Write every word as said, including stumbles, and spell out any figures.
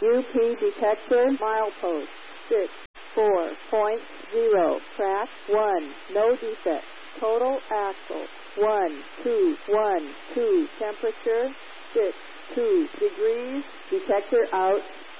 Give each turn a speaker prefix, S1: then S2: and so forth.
S1: U P detector, milepost, six, four point zero, track, one, no defect, total axle, one, two, one, two, temperature, six, two degrees, detector out,